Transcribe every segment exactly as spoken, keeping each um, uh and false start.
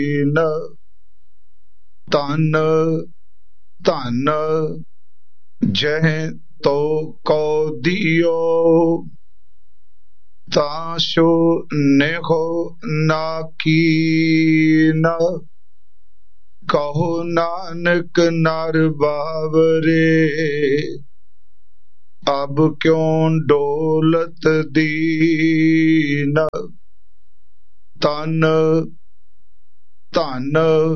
ਨ ਧਨ ਧਨ ਜਹ ਤੋ ਕਉ ਦਿਓ ਤਾਸ਼ੋ ਨੇਹੋ ਨਾ ਕੀਨ ਕਹੋ ਨਾਨਕ ਨਰ ਬਾਵਰੇ ਅਬ ਕਿਉ ਡੋਲਤ ਦੀਨ ਤਨ ਧਨ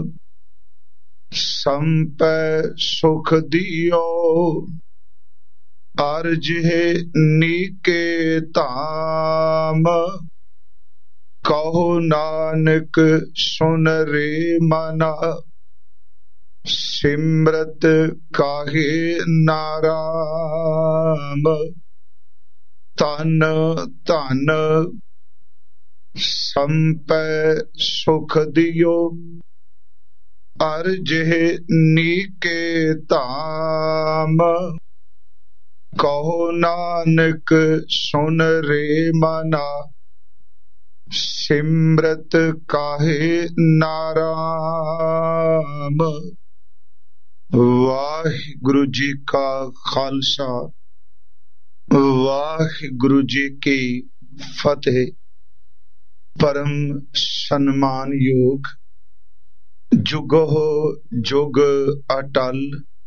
ਸੰਪੈ ਸੁਖ ਦਿਓ ਅਰਜਿ ਨੀਕੇ ਧਾਮ ਕਹੋ ਨਾਨਕ ਸੁਨ ਰੇ ਮਨਾ ਸਿਮਰਤ ਕਾਹੇ ਨਾਰਾਮ ਤਨ ਧਨ ਸੰਪੈ ਸੁਖ ਦਿਓ ਅਰਜਿ ਨੀਕੇ ਧਾਮ ਕਹੋ ਨਾਨਕ ਸੁਨ ਰੇ ਮਨਾ ਸਿਮਰਤ ਕਾਹੇ ਨਾਰਾਮ। ਵਾਹਿਗੁਰੂ ਜੀ ਕਾ ਖਾਲਸਾ ਵਾਹਿਗੁਰੂ ਜੀ ਕੀ ਫਤਿਹ। ਪਰਮ ਸਨਮਾਨਯੋਗ ਜੁਗੋ ਜੁਗ ਅਟਲ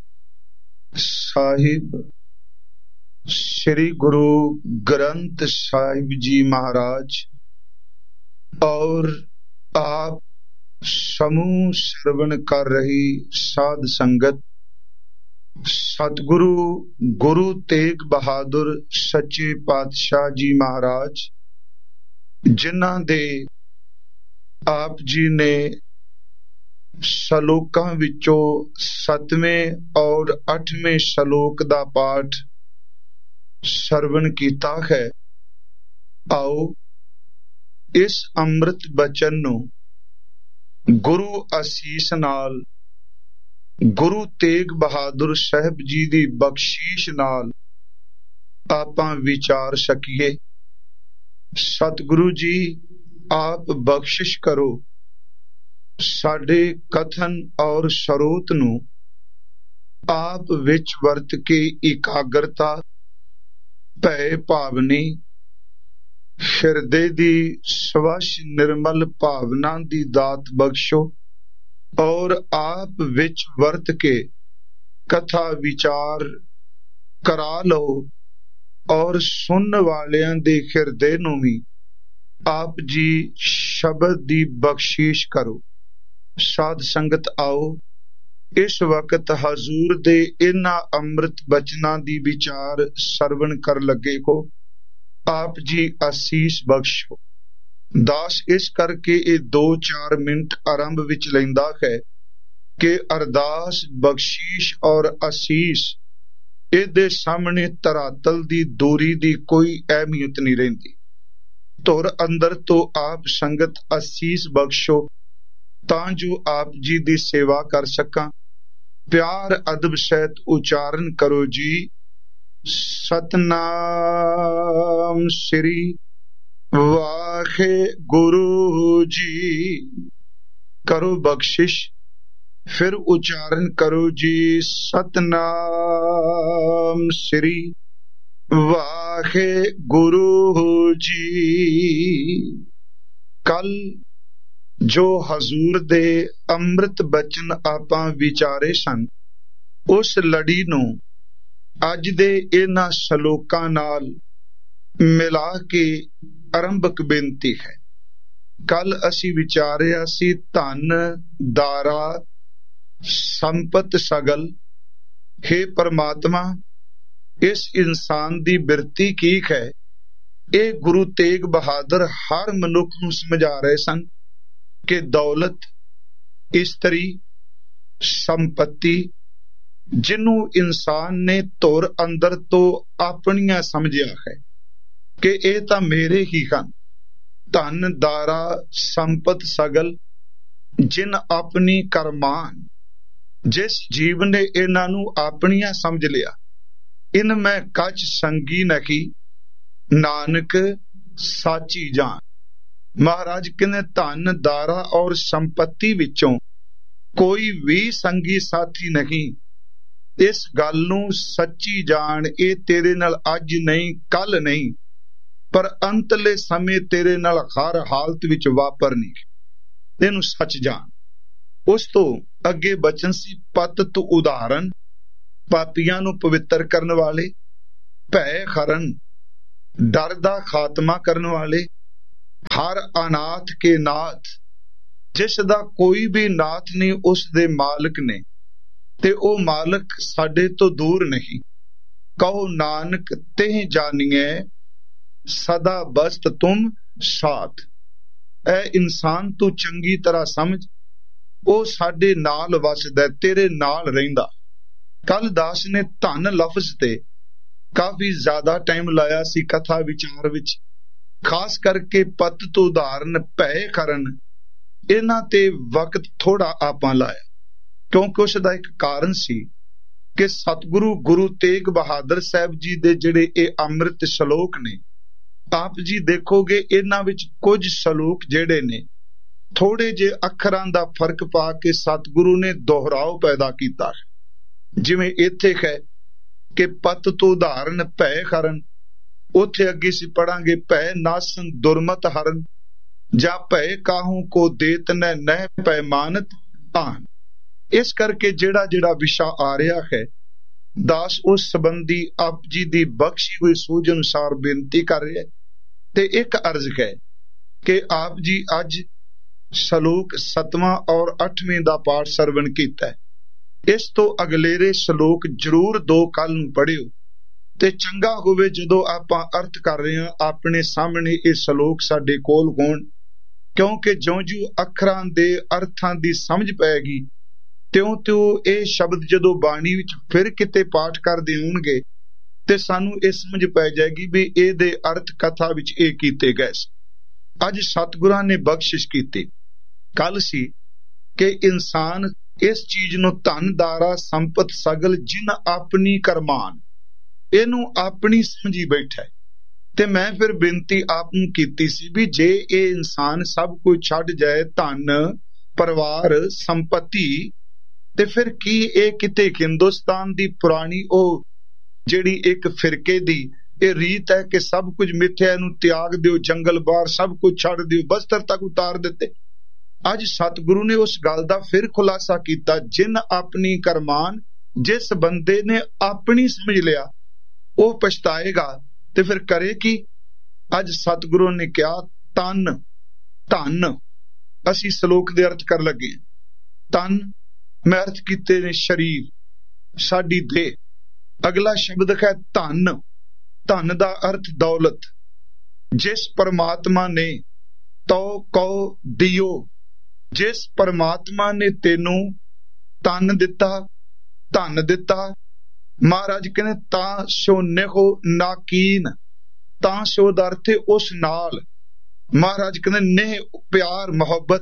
ਸਾਹਿਬ ਸ੍ਰੀ ਗੁਰੂ ਗ੍ਰੰਥ ਸਾਹਿਬ ਜੀ महाराज और आप समूह श्रवण कर रही साध संगत सतगुरु गुरु तेग बहादुर सच्चे पातशाह जी महाराज जिन्हां दे आप जी ने ਸ਼ਲੋਕਾਂ ਵਿੱਚੋਂ ਸੱਤਵੇਂ ਔਰ ਅੱਠਵੇਂ ਸ਼ਲੋਕ ਦਾ ਪਾਠ ਸਰਵਣ ਕੀਤਾ ਹੈ। ਆਓ ਇਸ ਅੰਮ੍ਰਿਤ ਬਚਨ ਨੂੰ ਗੁਰੂ ਅਸੀਸ ਨਾਲ ਗੁਰੂ ਤੇਗ ਬਹਾਦਰ ਸਾਹਿਬ ਜੀ ਦੀ ਬਖਸ਼ੀਸ਼ ਨਾਲ ਆਪਾਂ ਵਿਚਾਰ ਸਕੀਏ। ਸਤਿਗੁਰੂ ਜੀ ਆਪ ਬਖਸ਼ਿਸ਼ ਕਰੋ, ਸਾਡੇ ਕਥਨ ਔਰ ਸਰੋਤ ਨੂੰ ਆਪ ਵਿੱਚ ਵਰਤ ਕੇ ਇਕਾਗਰਤਾ ਭੈ ਭਾਵਨੀ ਹਿਰਦੇ ਦੀ ਸਵੱਛ ਨਿਰਮਲ ਭਾਵਨਾ ਦੀ ਦਾਤ ਬਖਸ਼ੋ ਔਰ ਆਪ ਵਿੱਚ ਵਰਤ ਕੇ ਕਥਾ ਵਿਚਾਰ ਕਰਾ ਲਓ ਔਰ ਸੁਣਨ ਵਾਲਿਆਂ ਦੇ ਹਿਰਦੇ ਨੂੰ ਵੀ ਆਪ ਜੀ ਸ਼ਬਦ ਦੀ ਬਖਸ਼ੀਸ਼ ਕਰੋ। ਸਾਧ ਸੰਗਤ ਆਓ ਇਸ ਵਕਤ ਹਜ਼ੂਰ ਦੇ ਇਹਨਾਂ ਅੰਮ੍ਰਿਤ ਬਚਨਾਂ ਦੀ ਵਿਚਾਰ ਸਰਵਣ ਕਰ ਲੱਗੇ ਹੋ। ਆਪ ਜੀ ਅਸੀਸ ਬਖਸ਼ੋ। ਦਾਸ ਇਸ ਕਰਕੇ ਇਹ ਦੋ ਚਾਰ ਮਿੰਟ ਆਰੰਭ ਵਿੱਚ ਲੈਂਦਾ ਹੈ ਕਿ ਅਰਦਾਸ ਬਖਸ਼ੀਸ਼ ਔਰ ਅਸੀਸ ਇਹਦੇ ਸਾਹਮਣੇ ਧਰਾਤਲ ਦੀ ਦੂਰੀ ਦੀ ਕੋਈ ਅਹਿਮੀਅਤ ਨਹੀਂ ਰਹਿੰਦੀ। ਧੁਰ ਅੰਦਰ ਤੋਂ ਆਪ ਸੰਗਤ ਅਸੀਸ ਬਖਸ਼ੋ ਤਾਂ ਜੋ ਆਪ ਜੀ ਦੀ ਸੇਵਾ ਕਰ ਸਕਾਂ। ਪਿਆਰ ਅਦਬ ਸਹਿਤ ਉਚਾਰਨ ਕਰੋ ਜੀ ਸਤਨਾਮ ਸ੍ਰੀ ਵਾਹਿਗੁਰੂ ਜੀ। ਕਰੋ ਬਖਸ਼ਿਸ਼, ਫਿਰ ਉਚਾਰਨ ਕਰੋ ਜੀ ਸਤਨਾਮ ਸ੍ਰੀ ਵਾਹਿਗੁਰੂ ਜੀ। ਕੱਲ ਜੋ ਹਜ਼ੂਰ ਦੇ ਅੰਮ੍ਰਿਤ ਬਚਨ ਆਪਾਂ ਵਿਚਾਰੇ ਸਨ, ਉਸ ਲੜੀ ਨੂੰ ਅੱਜ ਦੇ ਇਹਨਾਂ ਸ਼ਲੋਕਾਂ ਨਾਲ ਮਿਲਾ ਕੇ ਆਰੰਭਕ ਬੇਨਤੀ ਹੈ। ਕੱਲ ਅਸੀਂ ਵਿਚਾਰਿਆ ਸੀ ਧਨ ਦਾਰਾ ਸੰਪਤ ਸਗਲ। ਹੇ ਪਰਮਾਤਮਾ, ਇਸ ਇਨਸਾਨ ਦੀ ਬਿਰਤੀ ਕੀ ਹੈ? ਇਹ ਗੁਰੂ ਤੇਗ ਬਹਾਦਰ ਹਰ ਮਨੁੱਖ ਨੂੰ ਸਮਝਾ ਰਹੇ ਸਨ ਕਿ ਦੌਲਤ, ਇਸਤਰੀ, ਸੰਪਤੀ ਜਿਹਨੂੰ ਇਨਸਾਨ ਨੇ ਧੁਰ ਅੰਦਰ ਤੋਂ ਆਪਣੀਆਂ ਸਮਝਿਆ ਹੈ ਕਿ ਇਹ ਤਾਂ ਮੇਰੇ ਹੀ ਹਨ। ਧਨ ਦਾਰਾ ਸੰਪਤ ਸਗਲ ਜਿਨ ਆਪਣੀ ਕਰਮਾਨ, ਜਿਸ ਜੀਵ ਨੇ ਇਹਨਾਂ ਨੂੰ ਆਪਣੀਆਂ ਸਮਝ ਲਿਆ। ਇਨ ਮੈਂ ਕੱਚ ਸੰਗੀ ਨਹੀਂ, ਨਾਨਕ ਸਾਚੀ ਜਾਨ। महाराज कहने धन दारा और संपत्ति विचों कोई भी संगी साथी नहीं। इस गल नूं सच्ची जान, ये तेरे नाल अज नहीं कल नहीं पर अंतले समय तेरे नाल हर हालत विच वापरनी। इहनूं सच जान। उस तो अगे बचन सी पत तू उदाहरण, पापियां नूं पवित्र करन वाले, भय खरन डर दा खात्मा करन वाले, हर अनाथ के नाथ, जिस दा कोई भी नाथ नहीं उस दे मालिक ने, ते ओ मालिक साडे तो दूर नहीं। कहो नानक तेह जानिए सदा बस्त तुम साथ। ऐ इंसान तू चंगी तरह समझ, ओ साडे नाल वसदा, तेरे नाल रहिंदा। कल दास ने धन लफ्ज ते काफी ज्यादा टाइम लाया सी कथा विचार विच, खास करके पत तो उदाहरण भय करन, इन्हां ते वक्त थोड़ा आपां लाया, क्योंकि उसदा एक कारण सी कि सतगुरु गुरु तेग बहादुर साहब जी दे जिहड़े ये अमृत श्लोक ने, आप जी देखोगे इन्हां विच कुछ श्लोक जिहड़े ने थोड़े जे अखरां दा फर्क पा के सतगुरु ने दोहराव पैदा कीता। जिवें इत्थे है कि पत तो उदाहरण भय करन, उथे अगे सी पढ़ांगे भय नासन दुर्मत हरन, जा भय काहू को देत न नह पैमानत आन। इस करके जिहड़ा जिहड़ा विशा आ रहा है, दास उस संबंधी आप जी दी बख्शी हुई सूझ अनुसार बेनती कर रहे। ते एक अर्ज है कि आप जी अज श्लोक सतवां और अठवें दा पाठ सरवण कीता है। इस तो अगलेरे श्लोक जरूर दो कल नूं पढ़ियो ते चंगा होवे जदों आपां अर्थ कर रहे हां अपने सामने ये श्लोक साडे कोल होण, क्योंकि ज्यों ज्यों अखरां दे अर्थां दी समझ पैगी त्यों त्यों ये शब्द जदों बाणी विच फिर किते पाठ करदे होणगे ते सानू ये समझ पै जाएगी भी ये दे अर्थ कथा विच ये कीते गए। अज सतगुरां ने बख्शिश कीती। कल सी कि इंसान इस चीज नूं धन दारा संपत सगल जिन अपनी करमान, इनू अपनी समझी बैठा है। ते मैं फिर बेनती आप नूं कीती सी भी जे ये इंसान सब कुछ छड्ड जाए, धन परिवार संपत्ति, ते फिर की ये किते हिंदुस्तान दी पुरानी ओ जिहड़ी एक फिरके दी ये रीत है कि सब कुछ मिथ्या नूं त्याग दिओ, जंगल बार सब कुछ छड्ड दिओ, बस्तर तक उतार दिते। अज सतगुरु ने उस गल दा फिर खुलासा कीता, जिन अपनी करमान, जिस बंदे ने अपनी समझ लिया वो पछताएगा ते फिर करे की। अज सतगुरु ने कहा तन धन, असी श्लोक दे अर्थ कर लगे। तन मैं अर्थ कीते ने शरीर, साडी देह। अगला शब्द है धन, धन दा अर्थ दौलत। जिस परमात्मा ने तो कहो दियो, जिस परमात्मा ने तेनू धन दिता, धन दिता, महाराज कहने ता सो नेहो नाकीन, ता सो दा अर्थ उस नाल, महाराज कहने ने प्यार मोहब्बत,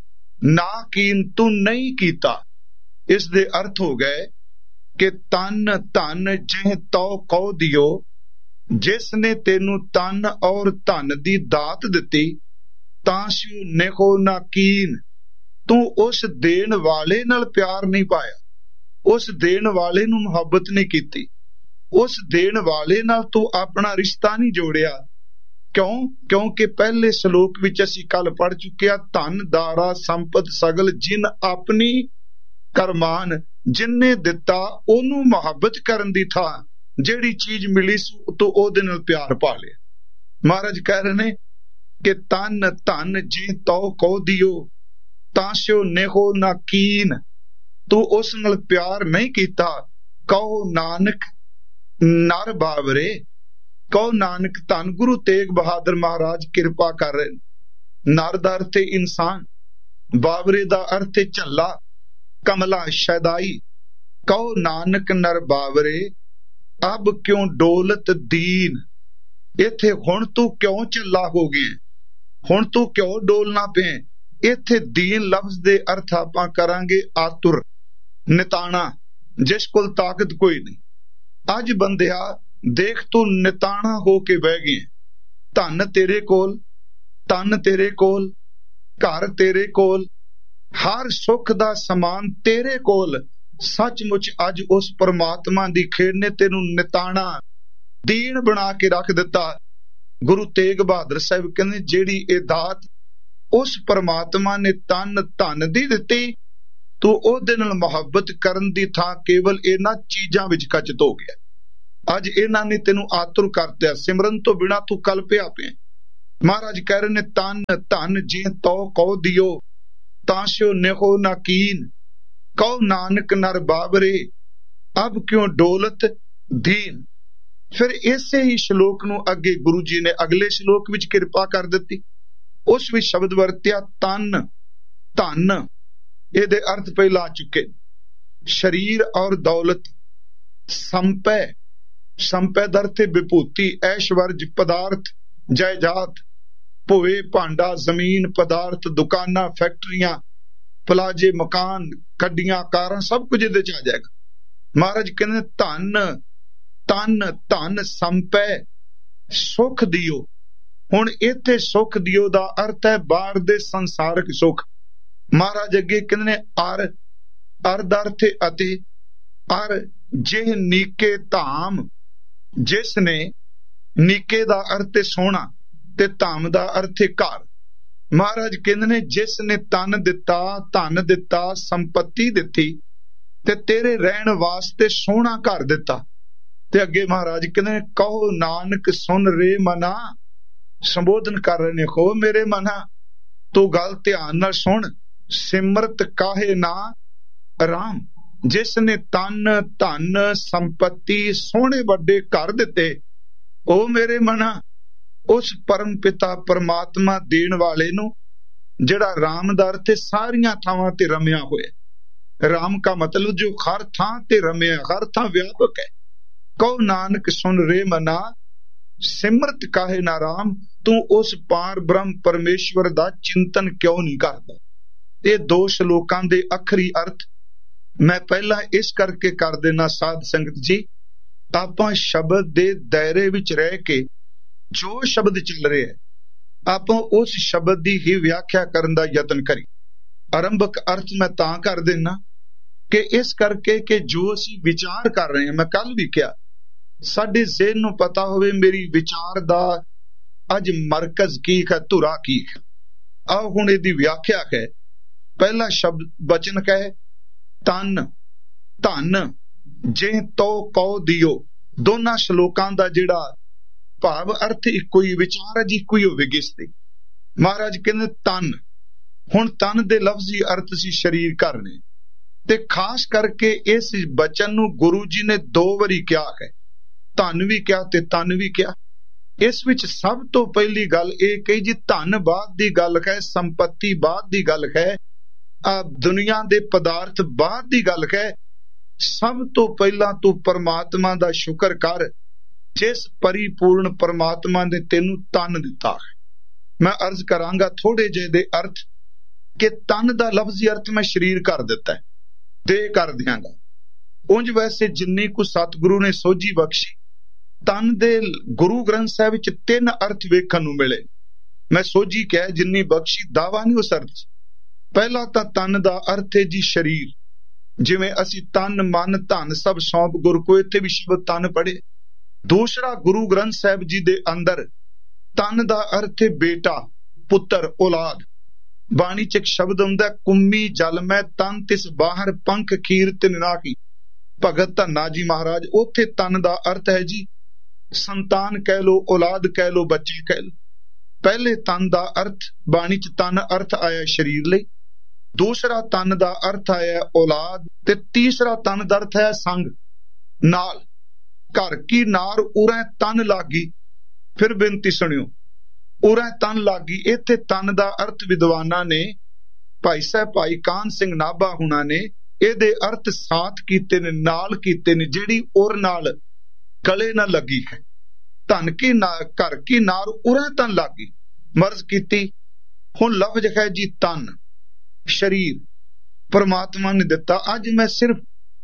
नाकीन तू नहीं कीता। इस दे अर्थ हो गए कि तन धन जह तो कहो दियो, जिसने तेनू तन और धन दी दात दिती, ताशु नेहो नाकीन, तू उस देन वाले नाल प्यार नहीं पाया, उस देन वाले नू मुहब्बत नहीं कीती, उस देन वाले नाल तू अपना रिश्ता नहीं जोड़िया। क्यों? क्योंकि पहले श्लोक विच असी कल पढ़ चुके आ, धन दारा संपत सगल जिन अपनी करमान, जिन्ने दिता ओनू मुहब्बत करन दी था, जेड़ी चीज मिली तो ओदे नाल प्यार पा लिया। महाराज कह रहे ने कि तन धन जे तो कहो दियो, ताशो नेहो नाकीन, तू उस नाल प्यार नहीं कीता। कहो नानक नर बावरे, कहो नानक धन गुरु तेग बहादुर महाराज कृपा कर रहे। नर दा अर्थ इंसान, बावरे दा अर्थ झल्ला कमला शदाई। कहो नानक नर बावरे अब क्यों डोलत दीन, इथे हुण तू क्यों झल्ला हो गया, हुण तू क्यों डोलना पे। इथे दीन लफ्ज दे अर्थ आपां करांगे आतुर, निताना, जिस कोल ताकत कोई नहीं। अज बंदिया देख तू निताना हो के बह गए, धन तेरे कोल, ਧਨ ਤੇਰੇ ਕੋਲ, ਘਰ ਤੇਰੇ ਕੋਲ, ਹਰ ਸੁੱਖ ਦਾ ਸਮਾਨ ਤੇਰੇ ਕੋਲ। ਸੱਚਮੁੱਚ ਅੱਜ ਉਸ ਪਰਮਾਤਮਾ ਦੀ ਖੇਡ ਨੇ ਤੈਨੂੰ ਨਿਤਾਣਾ ਦੀਨ ਬਣਾ ਕੇ ਰੱਖ ਦਿੱਤਾ। ਗੁਰੂ ਤੇਗ ਬਹਾਦਰ ਸਾਹਿਬ ਕਹਿੰਦੇ ਜਿਹੜੀ ਇਹ ਦਾਤ ਉਸ ਪਰਮਾਤਮਾ ਨੇ ਤਨ ਧਨ ਦੀ ਦਿੱਤੀ, ਤੂੰ ਉਹਦੇ ਨਾਲ ਮੁਹੱਬਤ ਕਰਨ ਦੀ ਥਾਂ ਕੇਵਲ ਇਹਨਾਂ ਚੀਜ਼ਾਂ ਵਿੱਚ ਕੱਚਤ ਹੋ ਗਿਆ। ਅੱਜ ਇਹਨਾਂ ਨੇ ਤੈਨੂੰ ਆਤੁਰ ਕਰ ਦਿੱਤਾ, ਸਿਮਰਨ ਤੋਂ ਬਿਨਾਂ ਤੂੰ ਕਲਪਿਆ ਪਿਆ। ਮਹਾਰਾਜ ਕਹਿ ਰਹੇ ਨੇ ਤਨ ਧਨ ਜੇ ਤੋ ਕਉ ਦਿਓ, ਤਾਂ ਸਿਓ ਨਿਹੋ ਨਾ ਕੀਨ, ਕਉ ਨਾਨਕ ਨਰ ਬਾਬਰੇ, ਅਬ ਕਿਉਂ ਡੋਲਤ ਦੀਨ। ਫਿਰ ਇਸੇ ਹੀ ਸ਼ਲੋਕ ਨੂੰ ਅੱਗੇ ਗੁਰੂ ਜੀ ਨੇ ਅਗਲੇ ਸ਼ਲੋਕ ਵਿੱਚ ਕਿਰਪਾ ਕਰ ਦਿੱਤੀ। ਉਸ ਵਿੱਚ ਸ਼ਬਦ ਵਰਤਿਆ ਤਨ ਧਨ। ਇਹਦੇ ਅਰਥ ਪਹਿਲਾਂ ਆ ਚੁੱਕੇ, ਸ਼ਰੀਰ ਔਰ ਦੌਲਤ। ਸੰਪੈ, ਸੰਪੈ ਦਾ ਅਰਥ ਹੈ ਵਿਭੂਤੀ, ਐਸ਼ਵਰਜ, ਪਦਾਰਥ, ਜਾਇਦਾਦ, ਭੋਏ ਭਾਂਡਾ, ਜ਼ਮੀਨ, ਪਦਾਰਥ, ਦੁਕਾਨਾਂ, ਫੈਕਟਰੀਆਂ, ਪਲਾਜੇ, ਮਕਾਨ, ਗੱਡੀਆਂ, ਕਾਰਾਂ, ਸਭ ਕੁਝ ਇਹਦੇ ਚ ਆ ਜਾਏਗਾ। ਮਹਾਰਾਜ ਕਹਿੰਦੇ ਧਨ ਤਨ ਧਨ ਸੰਪੈ ਸੁਖ ਦਿਓ। ਹੁਣ ਇੱਥੇ ਸੁਖ ਦਿਓ ਦਾ ਅਰਥ ਹੈ ਬਾਹਰ ਦੇ ਸੰਸਾਰਕ ਸੁਖ। ਮਹਾਰਾਜ ਅੱਗੇ ਕਹਿੰਦੇ ਨੇ ਅਰ, ਅਰ ਦਾ ਅਰਥ ਹੈ ਅਤੇ, ਅਰ ਜਿਹ ਨੀਕੇ ਧਾਮ, ਜਿਸ ਨੇ, ਨੀਕੇ ਦਾ ਅਰਥ ਹੈ ਸੋਹਣਾ ਤੇ ਧਾਮ ਦਾ ਅਰਥ ਹੈ ਘਰ। ਮਹਾਰਾਜ ਕਹਿੰਦੇ ਨੇ ਜਿਸ ਨੇ ਤਨ ਦਿੱਤਾ, ਧਨ ਦਿੱਤਾ, ਸੰਪਤੀ ਦਿੱਤੀ ਤੇ ਤੇਰੇ ਰਹਿਣ ਵਾਸਤੇ ਸੋਹਣਾ ਘਰ ਦਿੱਤਾ। ਤੇ ਅੱਗੇ ਮਹਾਰਾਜ ਕਹਿੰਦੇ ਨੇ ਕਹੋ ਨਾਨਕ ਸੁਨ ਰੇ ਮਨਾ, ਸੰਬੋਧਨ ਕਰ ਰਹੇ ਨੇ, ਹੋ ਮੇਰੇ ਮਨਾ ਤੂੰ ਗੱਲ ਧਿਆਨ ਨਾਲ ਸੁਣ, ਸਿਮਰਤ ਕਾਹੇ ਨਾ ਰਾਮ। ਜਿਸ ਨੇ ਤਨ ਧਨ ਸੰਪਤੀ ਸੋਹਣੇ ਵੱਡੇ ਘਰ ਦਿੱਤੇ, ਉਹ ਮੇਰੇ ਮਨਾ ਉਸ ਪਰਮ ਪਿਤਾ ਪਰਮਾਤਮਾ ਦੇਣ ਵਾਲੇ ਨੂੰ, ਜਿਹੜਾ ਰਾਮ ਦਾ ਅਰਥ ਸਾਰੀਆਂ ਥਾਵਾਂ ਤੇ ਰਮਿਆ ਹੋਇਆ। ਰਾਮ ਦਾ ਮਤਲਬ ਜੋ ਹਰ ਥਾਂ ਤੇ ਰਮਿਆ, ਹਰ ਥਾਂ ਵਿਆਪਕ ਹੈ। ਕਹੋ ਨਾਨਕ ਸੁਨ ਰੇ ਮਨਾ, ਸਿਮਰਤ ਕਾਹੇ ਨਾ ਰਾਮ। ਤੂੰ ਉਸ ਪਾਰ ਬ੍ਰਹਮ ਪਰਮੇਸ਼ਵਰ ਦਾ ਚਿੰਤਨ ਕਿਉਂ ਨਹੀਂ ਕਰਦਾ। ਇਹ ਦੋ ਸ਼ਲੋਕਾਂ ਦੇ ਅਖਰੀ ਅਰਥ ਮੈਂ ਪਹਿਲਾਂ ਇਸ ਕਰਕੇ ਕਰ ਦੇਣਾ ਸਾਧ ਸੰਗਤ ਜੀ, ਆਪਾਂ ਸ਼ਬਦ ਦੇ ਦਾਇਰੇ ਵਿੱਚ ਰਹਿ ਕੇ ਜੋ ਸ਼ਬਦ ਚੱਲ ਰਿਹਾ ਆਪਾਂ ਉਸ ਸ਼ਬਦ ਦੀ ਹੀ ਵਿਆਖਿਆ ਕਰਨ ਦਾ ਯਤਨ ਕਰੀ। ਆਰੰਭਕ ਅਰਥ ਮੈਂ ਤਾਂ ਕਰ ਦੇਣਾ ਕਿ ਇਸ ਕਰਕੇ ਕਿ ਜੋ ਅਸੀਂ ਵਿਚਾਰ ਕਰ ਰਹੇ ਹਾਂ, ਮੈਂ ਕੱਲ ਵੀ ਕਿਹਾ, ਸਾਡੇ ਜ਼ਿਹਨ ਨੂੰ ਪਤਾ ਹੋਵੇ ਮੇਰੀ ਵਿਚਾਰ ਦਾ ਅੱਜ ਮਰਕਜ਼ ਕੀ ਹੈ, ਧੁਰਾ ਕੀ ਹੈ। ਆਹ ਹੁਣ ਇਹਦੀ ਵਿਆਖਿਆ ਹੈ। ਪਹਿਲਾ ਸ਼ਬਦ ਬਚਨ ਕਹੇ ਤਨ ਧਨ ਜੇ ਤੋ ਕਉ ਦਿਓ। ਦੋਨਾਂ ਸ਼ਲੋਕਾਂ ਦਾ ਜਿਹੜਾ ਭਾਵ ਅਰਥ ਇੱਕੋ ਹੀ, ਵਿਚਾਰ ਜੀ ਇੱਕੋ ਹੀ ਹੋਵੇਗੀ ਇਸ ਤੇ। ਮਹਾਰਾਜ ਕਹਿੰਦੇ ਤਨ, ਹੁਣ ਤਨ ਦੇ ਲਫ਼ਜ਼ੀ ਅਰਥ ਸੀ ਸਰੀਰ ਕਰਨੇ, ਤੇ ਖਾਸ ਕਰਕੇ ਇਸ ਬਚਨ ਨੂੰ ਗੁਰੂ ਜੀ ਨੇ ਦੋ ਵਾਰੀ ਕਿਹਾ ਹੈ, ਧਨ ਵੀ ਕਿਹਾ ਤੇ ਤਨ ਵੀ ਕਿਹਾ। ਇਸ ਵਿੱਚ ਸਭ ਤੋਂ ਪਹਿਲੀ ਗੱਲ ਇਹ ਕਹੀ ਜੀ ਧਨ ਬਾਅਦ ਦੀ ਗੱਲ ਹੈ, ਸੰਪਤੀ ਬਾਅਦ ਦੀ ਗੱਲ ਹੈ, ਆ ਦੁਨੀਆ ਦੇ ਪਦਾਰਥ ਬਾਅਦ ਦੀ ਗੱਲ ਹੈ। ਸਭ ਤੋਂ ਪਹਿਲਾਂ ਤੂੰ ਪਰਮਾਤਮਾ ਦਾ ਸ਼ੁਕਰ ਕਰ ਜਿਸ ਪਰਿਪੂਰਨ ਪਰਮਾਤਮਾ ਨੇ ਤੈਨੂੰ ਤਨ ਦਿੱਤਾ ਹੈ। ਮੈਂ ਅਰਜ਼ ਕਰਾਂਗਾ ਥੋੜੇ ਜਿਹੇ ਦੇ ਅਰਥ ਕਿ ਤਨ ਦਾ ਲਫ਼ਜ਼ੀ ਅਰਥ ਮੈਂ ਸਰੀਰ ਕਰ ਦਿੱਤਾ ਹੈ, ਦੇ ਕਰ ਦਿਆਂਗਾ। ਉਂਝ ਵੈਸੇ ਜਿੰਨੀ ਕੁ ਸਤਿਗੁਰੂ ਨੇ ਸੋਝੀ ਬਖਸ਼ੀ, ਤਨ ਦੇ ਗੁਰੂ ਗ੍ਰੰਥ ਸਾਹਿਬ ਵਿੱਚ ਤਿੰਨ ਅਰਥ ਵੇਖਣ ਨੂੰ ਮਿਲੇ। ਮੈਂ ਸੋਝੀ ਕਿਹਾ ਜਿੰਨੀ ਬਖਸ਼ੀ, ਦਾਵਾ ਨਹੀਂ ਉਸ ਅਰਥ। ਪਹਿਲਾ ਤਾਂ ਤਨ ਦਾ ਅਰਥ ਹੈ ਜੀ ਸਰੀਰ, ਜਿਵੇਂ ਅਸੀਂ ਤਨ ਮਨ ਧਨ ਸਭ ਸੌਂਪ ਗੁਰ ਕੋ, ਇੱਥੇ ਵੀ ਸ਼ਬਦ ਤਨ ਪੜ੍ਹੇ। ਦੂਸਰਾ ਗੁਰੂ ਗ੍ਰੰਥ ਸਾਹਿਬ ਜੀ ਦੇ ਅੰਦਰ ਤਨ ਦਾ ਅਰਥ ਹੈ ਬੇਟਾ, ਪੁੱਤਰ, ਔਲਾਦ। ਬਾਣੀ ਚ ਇੱਕ ਸ਼ਬਦ ਹੁੰਦਾ ਕੁੰਮੀ ਜਲ ਮੈਂ ਤਨ ਤਿਸ ਬਾਹਰ ਪੰਖ ਖੀਰ ਤਿਨ ਨਾਹੀ। ਭਗਤ ਧੰਨਾ ਜੀ ਮਹਾਰਾਜ, ਉੱਥੇ ਤਨ ਦਾ ਅਰਥ ਹੈ ਜੀ ਸੰਤਾਨ ਕਹਿ ਲੋ, ਔਲਾਦ ਕਹਿ ਲੋ, ਬੱਚੇ ਕਹਿ ਲੋ। ਪਹਿਲੇ ਤਨ ਦਾ ਅਰਥ ਬਾਣੀ ਚ ਤਨ ਅਰਥ ਆਇਆ ਸਰੀਰ ਲਈ, ਦੂਸਰਾ ਤਨ ਦਾ ਅਰਥ ਆਇਆ ਔਲਾਦ, ਤੇ ਤੀਸਰਾ ਤਨ ਦਾ ਅਰਥ ਹੈ ਸੰਗ ਨਾਲ। ਘਰ ਕੀ ਨਾਰ ਉਰੇ ਤਨ ਲਾਗੀ। ਫਿਰ ਬੇਨਤੀ ਸੁਣਿਓ, ਉਰੇ ਤਨ ਲਾਗੀ। ਇੱਥੇ ਤਨ ਦਾ ਅਰਥ ਵਿਦਵਾਨਾਂ ਨੇ, ਭਾਈ ਸਾਹਿਬ ਭਾਈ ਕਾਹਨ ਸਿੰਘ ਨਾਭਾ ਹੁਣਾਂ ਨੇ ਇਹਦੇ ਅਰਥ ਸਾਥ ਕੀਤੇ ਨੇ, ਨਾਲ ਕੀਤੇ ਨੇ, ਜਿਹੜੀ ਉਰ ਨਾਲ ਗਲੇ ਨਾਲ ਲੱਗੀ ਹੈ। ਧਨ ਕੀ ਨਾਰ, ਘਰ ਕੀ ਨਾਰ ਉਰੇ ਤਨ ਲਾਗੀ, ਮਰਜ਼ ਕੀਤੀ। ਹੁਣ ਲਫ਼ਜ਼ ਹੈ ਜੀ ਤਨ, ਸਰੀਰ ਪਰਮਾਤਮਾ ਨੇ ਦਿੱਤਾ। ਅੱਜ ਮੈਂ ਸਿਰਫ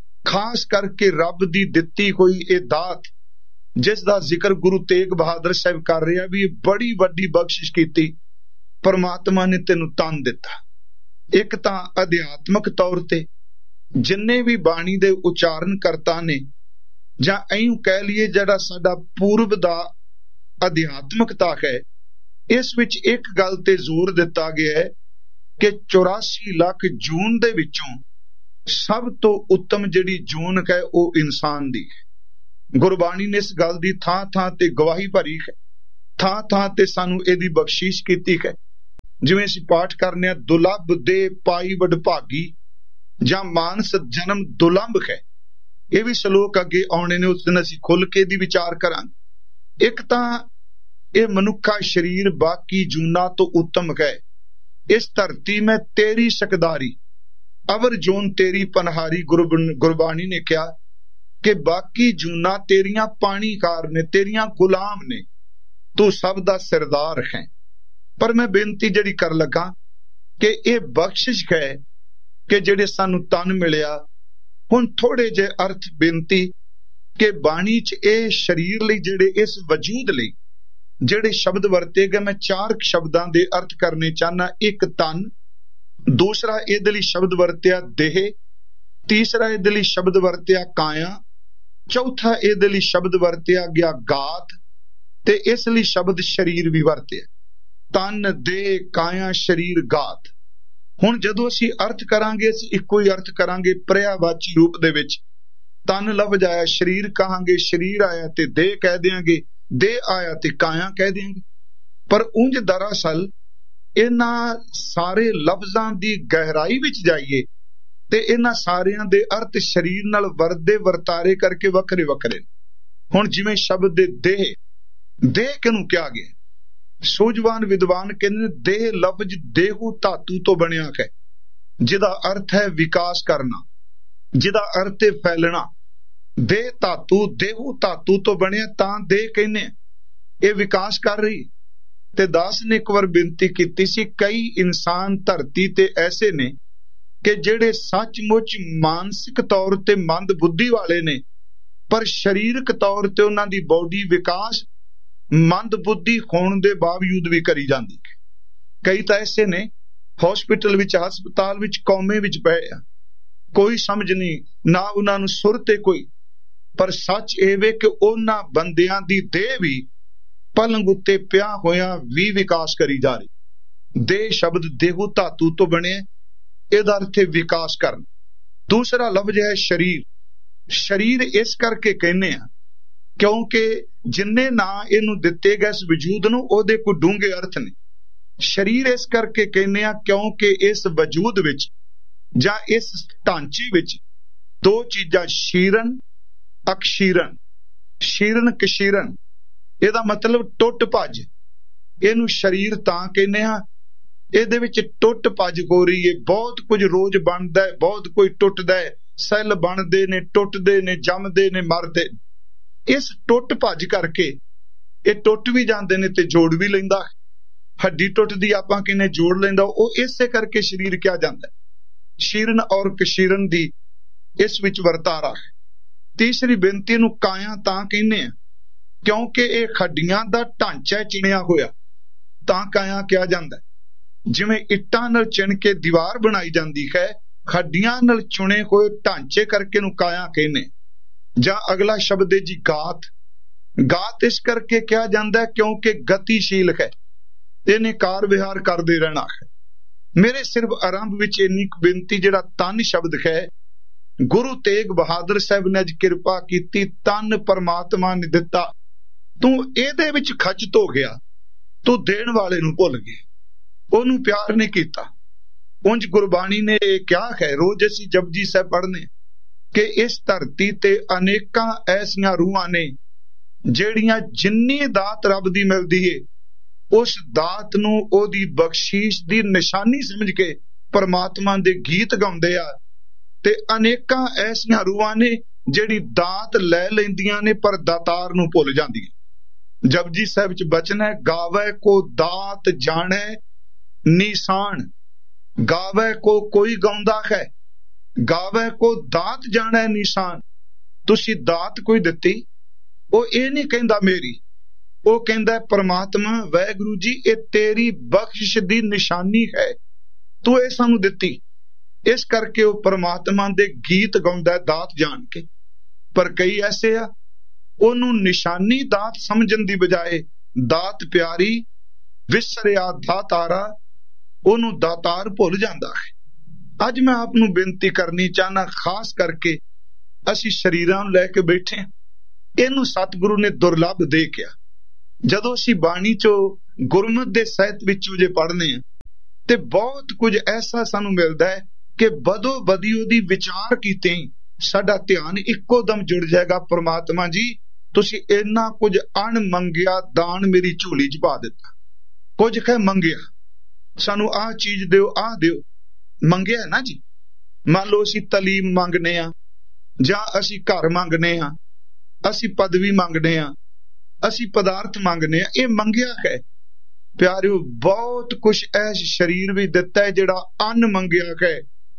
ਖਾਸ ਕਰਕੇ ਰੱਬ ਦੀ ਦਿੱਤੀ ਹੋਈ ਇਹ ਦਾਤ ਜਿਸ ਦਾ ਜ਼ਿਕਰ ਗੁਰੂ ਤੇਗ ਬਹਾਦਰ ਸਾਹਿਬ ਕਰ ਰਿਹਾ, ਵੀ ਇਹ ਬੜੀ ਵੱਡੀ ਬਖਸ਼ਿਸ਼ ਕੀਤੀ। परमात्मा ने तेनू तन दिता। एक तां अध्यात्मक तौर ते जिन्ने भी बाणी दे उचारण करता ने जां ऐं कह लीए जिहड़ा साडा पूर्व दा अध्यात्मकता है, इस विच एक गल ते जोर दिता गया है कि चौरासी लाख जून दे विचों सब तो उत्तम जिहड़ी जून है वो इंसान दी है। गुरबाणी ने इस गल दी थां थां ते गवाही भरी है, थां थां ते सानू इहदी बख्शीश कीती है। जिवें असीं पाठ करने आ, दुलभ दे पाई वडभागी जां मानस जन्म दुलंभ है। ये भी श्लोक अगे आने ने, उस दिन असीं खुल के दी विचार करांगे। एक तां ये मनुखा शरीर बाकी जूना तो उत्तम है। इस धरती में तेरी सकदारी अवर जोन तेरी पनहारी। गुरबाणी ने कहा कि बाकी जूना तेरियां पाणीकार ने, तेरियां गुलाम ने, तू सब दा सरदार है। पर मैं बेनती जड़ी कर लगा कि ये बख्शिश है कि जेड़े सानू तन मिलिया। हुण थोड़े जे अर्थ बेनती कि बाणी च ए शरीर लई जेड़े इस वजूद लई जेड़े शब्द वरते गए, मैं चार शब्दां दे अर्थ करने चाहना। एक तन, दूसरा इहदे लई शब्द वरत्या देह, तीसरा इहदे लई शब्द वरत्या काया, चौथा इहदे लई शब्द वरत्या गया गात, ते इस लई शब्द शरीर भी वरत्या। तन, देह, काया, शरीर, गात। हुण जदों असीं अर्थ करांगे, असीं इक्को ही अर्थ करांगे पर्यायवाची रूप दे विच। तन लफ्ज आया, शरीर कहांगे, शरीर आया ते देह कह देंगे, देह आया ते काया कह देंगे। पर उंज दरअसल इन्हां सारे लफ्जां दी गहराई विच जाइए ते इन्हां सारियां दे अर्थ शरीर नाल वरदे वरतारे करके वखरे वखरे। हुण जिवें शब्द देह, देह किहनूं कहा गया? सूझवान विद्वान कहते देह लफ्ज देहू धातु तो बनया है, जिदा अर्थ है विकास करना, जिदा अर्थ है फैलना। देह धातु देहू धातु तो बनया तां देह कहने, ये विकास कर रही। ते दास ने एक बार बेनती की सी, कई इंसान धरती ते ऐसे ने कि जेड़े सचमुच मानसिक तौर ते मंद बुद्धि वाले ने, पर शरीरक तौर ते उन्हां दी बॉडी विकास मंद बुद्धि होने के बावजूद भी करी जाती है। कई तो ऐसे ने हॉस्पिटल विच, हस्पताल विच, कौमे विच पए आ, कोई समझ नहीं ना उन्होंने सुरते कोई। पर सच एवे कि उन्हां बंदियां दी देह भी पलंग उत्ते पिया होया भी विकास करी जा रही। देह शब्द देहू धातु तो बने, इहदा अर्थ है विकास करना। दूसरा लफ्ज है शरीर। शरीर इस करके कहने आ क्योंकि जिन्ने ना इनू दिते गए इस वजूद नूं ओहदे कोई डूंगे अर्थ ने। शरीर इस करके कहने आ क्योंकि इस वजूद विच जां इस ढांचे विच दो चीजां शीरन अकशीरन। शीरन कशीरन इहदा मतलब टुट भज। इनू शरीर तां कहने आ, इहदे विच टुट भज हो रही है। बहुत कुछ रोज बनदा है, बहुत कोई टुटदा है। सैल बनदे ने, टुटदे ने, जमदे ने, मरदे। इस टुट भज करके ये टुट भी जाते ने ते जोड़ भी लैंदा। हड्डी टुटदी आपां किने जोड़ लैंदा, वो इसे करके शरीर किया जाता है। शीरन और कशीरन दी इस विच वरतारा है। तीसरी बेनती नूं काया तां कहने आ क्योंकि ये हड्डियां दा ढांचा चिणिया होया तां काया किया जाता है। जिवें इट्टां नाल चिण के दीवार बनाई जाती है, हड्डियां नाल चुने हुए ढांचे करके नूं काया कहने। जां अगला शब्द है जी गात। गात इस करके किया जाता है क्योंकि गतिशील है, इन्हें कार विहार करते रहना है। मेरे सिर्फ आरंभ विच इन्नी बेनती, जिहड़ा तन शब्द है, गुरु तेग बहादुर साहब ने अज किरपा कीती, तन परमात्मा ने दिता, तू इहदे विच खचत हो गया, तू देण वाले नूं भुल गया, ओनू प्यार नहीं कीता। उंज गुरबाणी ने यह क्या है, रोज असीं जपजी साहब पढ़ने कि इस धरती ते अनेकां ऐसियां रूहां ने ਜਿਹੜੀਆਂ जिन्नी दात रब दी मिलदी है उस दात नूं ओदी बख्शीश दी निशानी समझ के परमात्मा दे गीत गाउंदे आ। ते अनेकां ऐसियां रूहां ने ਜਿਹੜੀ दात लै लैंदियां ने पर दातार नूं भुल जांदियां। जपजी साहब च बचन है, गावै को दात जाने निशान। गावै को कोई गाउंदा है, गावै को दात जाने निशान। तुसी दात कोई दित्ती, ਉਹ ਇਹ ਨਹੀਂ ਕਹਿੰਦਾ ਮੇਰੀ, ਉਹ ਕਹਿੰਦਾ परमात्मा वाहिगुरु जी ये तेरी बख्शिश दी निशानी है, तू ये सानू दित्ती। इस करके वो परमात्मा दे गीत गाउंदा दात जान के। पर कई ऐसे आ ओनू निशानी दात समझन दी बजाए दात प्यारी विसरिया दातारा, ओनू दातार भुल जांदा है। अज मैं आप नू बेनती करनी चाहना, खास करके असी शरीरां नूं लैके बैठे हां, इहनूं सतगुरु ने दुर्लभ देखिया। जदों असी बाणी चो गुरमत दे ਸਾਹਿਤ विचों जे पढ़ने आ ते बहुत कुछ ऐसा सानू मिलदा है कि बदो बदी ओदी विचार कीते ही साडा ध्यान इक्को दम जुड़ जाएगा, परमात्मा जी तुसी इन्ना कुछ अण मंगिया दान मेरी झोली च पा दिता। कुछ कह मंगिया सानू आ चीज दिओ, आ दिओ, मंगिया ना जी। मान लो असी तलीम मंगने आ, जां असी घर मंगने आ, असी पदवी मंगने आ, असी पदार्थ मंगने आ, ये मंगिया है। प्यारिओ बहुत कुछ ऐस शरीर भी दिता है जिहड़ा अन मंगिया है।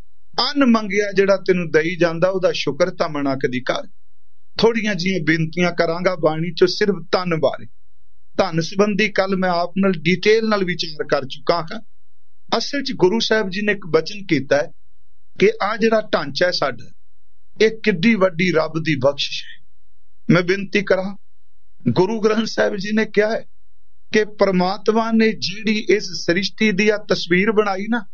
अन मंगिया जिहड़ा तैनूं दई जांदा ओहदा शुक्र तां मना कदी कर। थोड़ियां जिहियां बेनतियां करांगा बाणी चो सिर्फ धन बारे। धन संबंधी कल मैं आप नाल डिटेल नाल विचार कर चुका हां। असल च गुरु साहब जी ने एक बचन कीता है कि आ जिहड़ा ढांचा है साडा, ये किड्डी वड्डी रब दी बख्शिश है। मैं बेनती करा, गुरु ग्रंथ साहिब जी ने कहा है कि परमात्मा ने जिहड़ी इस सृष्टि दी आ तस्वीर बनाई ना,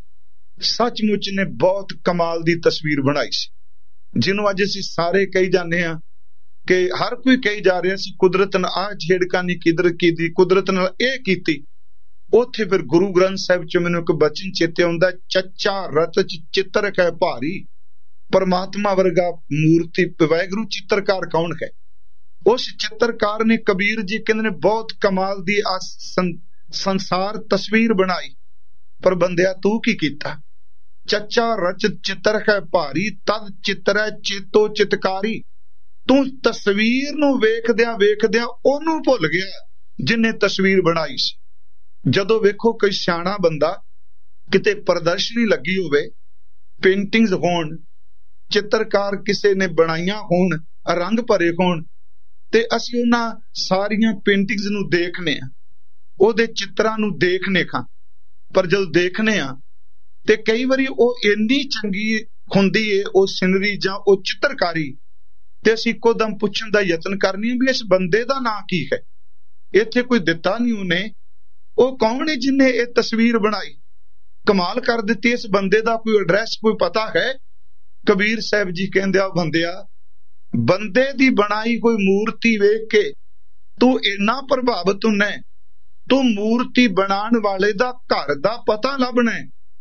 सचमुच ने बहुत कमाल दी तस्वीर बनाई सी, जिन्हों अज असीं सारे कही जाने आ कि हर कोई कही जा रहा सी कुदरत ने आ छेड़का नहीं किधर की, कुदरत ने यह कीती। उत्थे फिर गुरु ग्रंथ साहिब च मैनूं एक बचन चेते आउंदा, चच्चा रत चित्र है भारी, परमात्मा वर्गा मूर्ति वाहिगुरू चित्रकार कौन है। उस चित्रकार ने कबीर जी कहंदे ने बहुत कमाल दी आ सं, संसार तस्वीर बनाई, पर बंदिया तू की कीता। चच्चा रच चित्र है भारी, तद चित्र है चेतो चितकारी। तू तस्वीर नूं वेखदिया वेखदिया ओनू भुल गया जिन्हें तस्वीर बनाई सी। जदों वेखो कोई सियाणा बंदा किते प्रदर्शनी लगी होवे, पेंटिंग्स होण, चित्रकार किसे ने बनाईया होण, रंग भरे होण, ते असीं उन्हां सारियां पेंटिंग्स नूं देखने आ, ओहदे चित्रां नूं देखने खां। पर जदों देखने आ ते कई वारी ओह इन्नी चंगी हुंदी है ओह सिनरी जां ओह चित्रकारी, ते असीं इक्को दम पुछण दा यतन करनी भी इस बंदे दा नां की है। इत्थे कोई दिता नहीं उन्हें, ओह कौन है जिन्हें ये तस्वीर बनाई, कमाल कर दित्ती। इस बंदे दा कोई एड्रैस कोई पता है? कबीर साहब जी कहंदे आ बंदिया, बंदे दी बनाई कोई मूर्ति वेख के तू इन्ना प्रभावित हुन्ना, तू मूर्ति बनाण वाले दा घर दा पता लभना।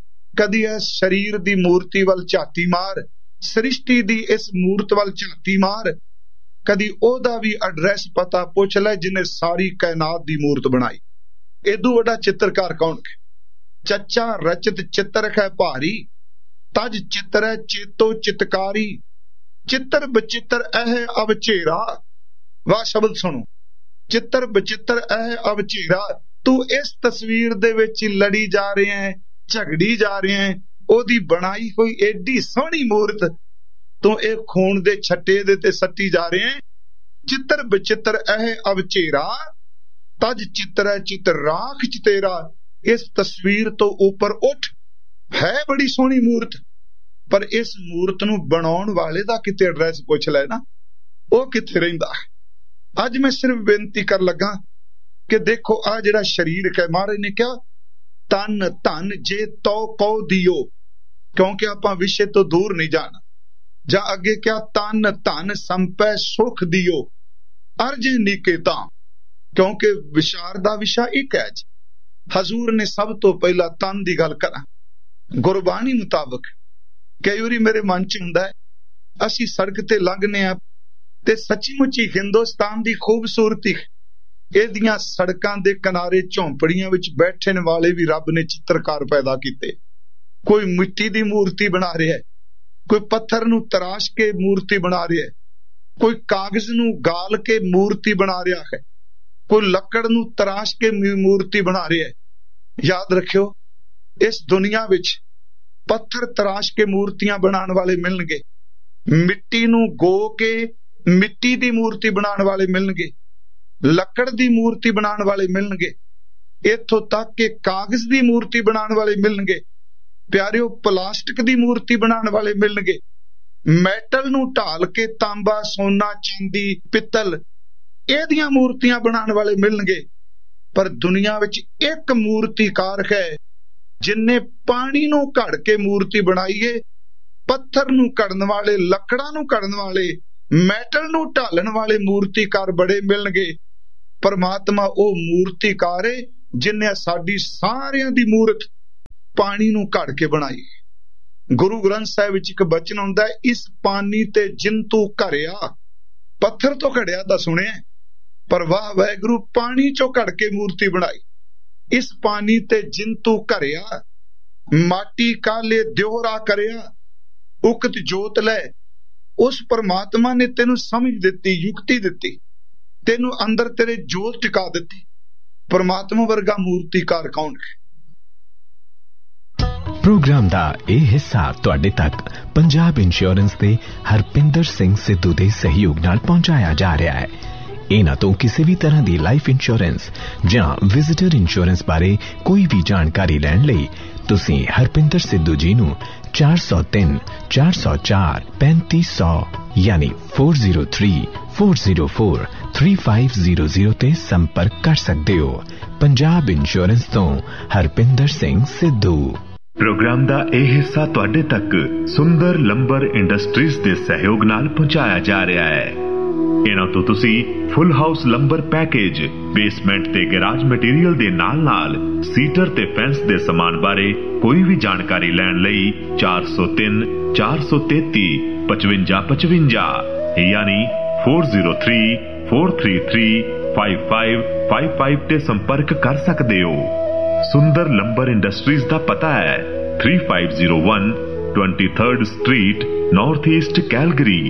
कदी इस शरीर दी मूर्ति वल झाती मार, सृष्टि दी इस मूर्त वल झाती मार, कदी ओहदा भी एड्रैस पता पुछ ले जिन्हें सारी कायनात दी मूर्त बनाई। एदू वड्डा चित्रकार कौन है? चच्चा रचित चित्र है भारी, तज चित्र है चेतो चितकारी। चित्र बचित्र ऐ अवचेरा, वाह शब्द सुनो, चित्र बचित्र ऐ अवचेरा। तू इस तस्वीर दे विच लड़ी जा रहे हैं, झगड़ी जा रहे हैं, ओदी बनाई कोई एडी सोहनी मूर्त तू एक खून दे छट्टे दे ते सट्टी जा रहे हैं। चित्र बचित्र ऐ अवचेरा, तज चित्र है चित्र राख च तेरा। इस तस्वीर तो ऊपर उठ, है बड़ी सोहनी मूर्त, पर इस मूर्त नूं बनाउण वाले दा किते एड्रैस पुछ लै ना, ओह किथे रहिंदा है। अज मैं सिर्फ बेनती कर लगा कि देखो आ जिहड़ा शरीर है, महाराज ने कहा तन धन जे तो कौ दियो, क्योंकि आपां विषय तो दूर नहीं जाना। जां अगे क्या तन धन संपै सुख दियो, अर्ज निकेता, क्योंकि विचार दा विषय एक है। हजूर ने सब तो पहला तन दी गल करा। गुरबाणी मुताबक कई वारी मेरे मन च हुंदा है, असी सड़क ते लंघने आ ते सच्ची मुच्ची हिंदुस्तान दी खूबसूरती, इहदियां सड़कां दे किनारे झोंपड़ियां विच बैठण वाले भी रब ने चित्रकार पैदा कीते। कोई मिट्टी दी मूर्ति बना रहा है, कोई पत्थर नूं तराश के मूर्ति बना रहा है, कोई कागज नूं गाल के मूर्ति बना रहा है, कोई लकड़ नूं तराश के मूर्ति बना रहा है। याद रखियो, इस दुनिया विच पत्थर तराश के मूर्तियां बनाने वाले मिलणगे, मिट्टी नूं गो के मिट्टी दी मूर्ति बनाने वाले मिलणगे, ਲੱਕੜ ਦੀ ਮੂਰਤੀ ਬਣਾਉਣ ਵਾਲੇ ਮਿਲਣਗੇ, ਇੱਥੋਂ ਤੱਕ ਕਿ ਕਾਗਜ਼ ਦੀ ਮੂਰਤੀ ਬਣਾਉਣ ਵਾਲੇ ਮਿਲਣਗੇ। ਪਿਆਰਿਓ, ਪਲਾਸਟਿਕ ਦੀ ਮੂਰਤੀ ਬਣਾਉਣ ਵਾਲੇ ਮਿਲਣਗੇ। ਮੈਟਲ ਨੂੰ ਢਾਲ ਕੇ ਤਾਂਬਾ, ਸੋਨਾ, ਚਾਂਦੀ, ਪਿੱਤਲ ਇਹਦੀਆਂ ਮੂਰਤੀਆਂ ਬਣਾਉਣ ਵਾਲੇ ਮਿਲਣਗੇ। ਪਰ ਦੁਨੀਆ ਵਿੱਚ ਇੱਕ ਮੂਰਤੀਕਾਰ ਹੈ ਜਿਨਨੇ ਪਾਣੀ ਨੂੰ ਘੜ ਕੇ ਮੂਰਤੀ ਬਣਾਈ ਏ। ਪੱਥਰ ਨੂੰ ਘੜਨ ਵਾਲੇ, ਲੱਕੜਾਂ ਨੂੰ ਘੜਨ ਵਾਲੇ, ਮੈਟਲ ਨੂੰ ਢਾਲਣ ਵਾਲੇ ਮੂਰਤੀਕਾਰ ਬੜੇ ਮਿਲਣਗੇ। ਪਰਮਾਤਮਾ ਉਹ ਮੂਰਤੀਕਾਰ ਏ ਜਿਨਨੇ ਸਾਡੀ ਸਾਰਿਆਂ ਦੀ ਮੂਰਤ ਪਾਣੀ ਨੂੰ ਘੜ ਕੇ ਬਣਾਈ। ਗੁਰੂ ਗ੍ਰੰਥ ਸਾਹਿਬ ਵਿੱਚ ਇੱਕ ਬਚਨ ਹੁੰਦਾ ਹੈ, ਇਸ ਪਾਣੀ ਤੇ ਜਿਨ ਤੂੰ ਘੜਿਆ। ਪੱਥਰ ਤੋਂ ਘੜਿਆ ਤਾਂ ਸੁਣਿਆ, ਪਰ ਵਾਹ ਵਾਹਿਗੁਰੂ, ਪਾਣੀ ਚੋਂ ਘੜ ਕੇ ਮੂਰਤੀ ਬਣਾਈ। ਇਸ ਪਾਣੀ ਤੇ ਜਿਨ ਤੂੰ ਘੜਿਆ, ਮਾਟੀ ਕਾਲੇ ਦਿਓਰਾ ਕਰਿਆ, ਉਕਤ ਜੋਤ ਲੈ। ਉਸ ਪਰਮਾਤਮਾ ਨੇ ਤੈਨੂੰ ਸਮਝ ਦਿੱਤੀ, ਯੁਕਤੀ ਦਿੱਤੀ, ਤੈਨੂੰ ਅੰਦਰ ਤੇਰੇ ਜੋਤ ਟਿਕਾ ਦਿੱਤੀ। ਪਰਮਾਤਮਾ ਵਰਗਾ ਮੂਰਤੀਕਾਰ ਕੌਣ ਹੈ? ਪ੍ਰੋਗਰਾਮ ਦਾ ਇਹ ਹਿੱਸਾ ਤੁਹਾਡੇ ਤੱਕ ਪੰਜਾਬ ਇੰਸ਼ੋਰੈਂਸ ਦੇ ਹਰਪਿੰਦਰ ਸਿੰਘ ਸਿੱਧੂ ਦੇ ਸਹਿਯੋਗ ਨਾਲ ਪਹੁੰਚਾਇਆ ਜਾ ਰਿਹਾ ਹੈ। ਇਹਨਾਂ ਤੋਂ ਕਿਸੇ ਵੀ ਤਰ੍ਹਾਂ ਦੀ ਲਾਈਫ ਇੰਸ਼ੋਰੈਂਸ ਜਾਂ ਵਿਜ਼ਿਟਰ ਇੰਸ਼ੋਰੈਂਸ ਬਾਰੇ ਕੋਈ ਵੀ ਜਾਣਕਾਰੀ ਲੈਣ ਲਈ ਤੁਸੀਂ ਹਰਪਿੰਦਰ ਸਿੱਧੂ ਜੀ ਨੂੰ ਚਾਰ ਸੌ ਤਿੰਨ ਚਾਰ ਸੌ ਚਾਰ ਪੈਂਤੀ ਸੌ ਯਾਨੀ ਚਾਰ ਸੌ ਤਿੰਨ ਚਾਰ ਸੌ ਚਾਰ ਤਿੰਨ ਪੰਜ ਜ਼ੀਰੋ ਜ਼ੀਰੋ ਤੇ ਸੰਪਰਕ ਕਰ ਸਕਦੇ ਹੋ। ਪੰਜਾਬ ਇੰਸ਼ੋਰੈਂਸ ਤੋਂ ਹਰਪਿੰਦਰ ਸਿੰਘ ਸਿੱਧੂ। ਪ੍ਰੋਗਰਾਮ ਦਾ ਇਹ ਹਿੱਸਾ ਤੁਹਾਡੇ ਤੱਕ ਸੁੰਦਰ ਲੰਬਰ ਇੰਡਸਟਰੀਜ਼ ਦੇ ਸਹਿਯੋਗ ਨਾਲ ਪਹੁੰਚਾਇਆ ਜਾ ਰਿਹਾ ਹੈ। ਇਹਨਾਂ ਤੋਂ ਤੁਸੀਂ ਫੁੱਲ ਹਾਊਸ ਲੰਬਰ ਪੈਕੇਜ, ਬੇਸਮੈਂਟ ਤੇ ਗੈਰਾਜ ਮਟੀਰੀਅਲ ਦੇ ਨਾਲ ਨਾਲ ਸੀਟਰ ਤੇ ਫੈਂਸ ਦੇ ਸਮਾਨ ਬਾਰੇ ਕੋਈ ਵੀ ਜਾਣਕਾਰੀ ਲੈਣ ਲਈ ਚਾਰ ਸੌ ਤਿੰਨ ਚਾਰ ਸੌ ਤੇਤੀ ਪਚਵੰਜਾ ਪਚਵੰਜਾ ਯਾਨੀ ਚਾਰ ਸੌ ਤਿੰਨ ਚਾਰ ਸੌ ਤੀਹ ਪੰਜ ਪੰਜ ਪੰਜ ਪੰਜ ਤੇ ਸੰਪਰਕ ਕਰ ਸਕਦੇ ਹੋ। ਸੁੰਦਰ ਲੰਬਰ ਇੰਡਸਟਰੀਜ਼ ਦਾ ਪਤਾ ਹੈ ਤਿੰਨ ਪੰਜ ਜ਼ੀਰੋ ਇੱਕ तेईसवीं street, north East, Calgary.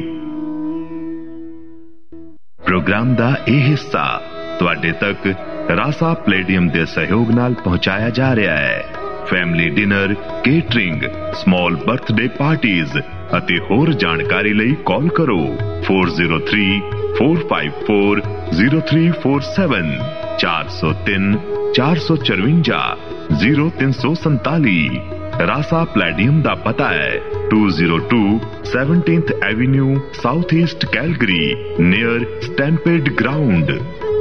Programme ਦਾ ਇਹ ਹਿੱਸਾ ਤੁਹਾਡੇ ਤੱਕ ਰਾਸਾ ਪਲੇਡੀਅਮ ਦੇ ਸਹਿਯੋਗ ਨਾਲ ਪਹੁੰਚਾਇਆ ਜਾ ਰਿਹਾ ਹੈ। Family dinner, catering, small birthday parties ਅਤੇ ਹੋਰ ਜਾਣਕਾਰੀ ਲਈ ਕਾਲ ਕਰੋ ਚਾਰ ਜ਼ੀਰੋ ਤਿੰਨ ਚਾਰ ਪੰਜ ਚਾਰ ਜ਼ੀਰੋ ਤਿੰਨ ਚਾਰ ਸੱਤ ਚਾਰ ਸੌ ਤਿੰਨ ਚਾਰ ਸੌ ਚੁਰੰਜਾ ਜ਼ੀਰੋ ਤਿੰਨ ਸੌ ਸੰਤਾਲੀ। ਰਾਸਾ ਪਲੇਡੀਅਮ ਦਾ ਪਤਾ ਹੈ ਦੋ ਸੌ ਦੋ ਸੈਵਨਟੀਨਥ avenue, south East, Calgary, near ਸਟੈਂਪੇਡ ground.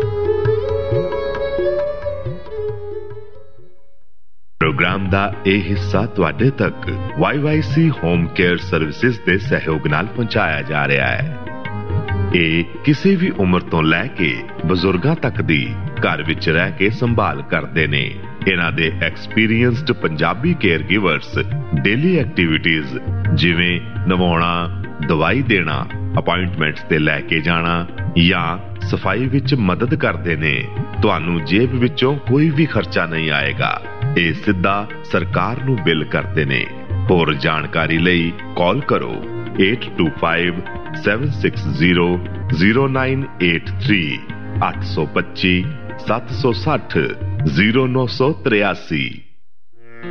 Programme ਦਾ ਇਹ ਹਿੱਸਾ ਤੁਹਾਡੇ ਤੱਕ why Y C home care services ਦੇ ਸਹਿਯੋਗ ਨਾਲ ਪਹੁੰਚਾਇਆ ਜਾ ਰਿਹਾ ਹੈ। ਇਹ ਕਿਸੇ ਵੀ ਉਮਰ ਤੋਂ ਲੈ ਕੇ ਬਜ਼ੁਰਗਾਂ ਤੱਕ ਦੀ ਘਰ ਵਿੱਚ ਰਹਿ ਕੇ ਸੰਭਾਲ ਕਰਦੇ ਨੇ। ਇਹਨਾਂ ਦੇ experienced Punjabi care ਗਿਵਰਸ daily activities ਜਿਵੇਂ ਨਵਾਉਣਾ, ਦਵਾਈ ਦੇਣਾ, ਅਪਾਇੰਟਮੈਂਟਸ ਤੇ ਲੈ ਕੇ ਜਾਣਾ ਜਾਂ ਸਫਾਈ ਵਿੱਚ ਮਦਦ ਕਰਦੇ ਨੇ। ਤੁਹਾਨੂੰ ਜੇਬ ਵਿੱਚੋਂ ਕੋਈ ਵੀ ਖਰਚਾ ਨਹੀਂ ਆਏਗਾ। ਇਹ ਸਿੱਧਾ ਸਰਕਾਰ ਨੂੰ ਬਿੱਲ ਕਰਦੇ ਨੇ। ਹੋਰ ਜਾਣਕਾਰੀ ਲਈ ਕਾਲ ਕਰੋ ਅੱਠ ਦੋ ਪੰਜ ਸੱਤ ਛੇ ਜ਼ੀਰੋ ਜ਼ੀਰੋ ਨੌ ਅੱਠ ਤਿੰਨ ਅੱਠ ਦੋ ਪੱਚੀ ਸੱਤ ਸੌ ਸੱਠ ਜ਼ੀਰੋ ਨੌ ਸੌ ਤਰਿਆਸੀ।